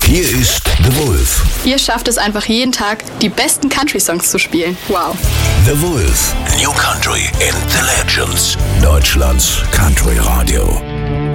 Hier ist The Wolf. Ihr schafft es einfach jeden Tag, die besten Country-Songs zu spielen. Wow. The Wolf. New Country and the Legends. Deutschlands Country Radio.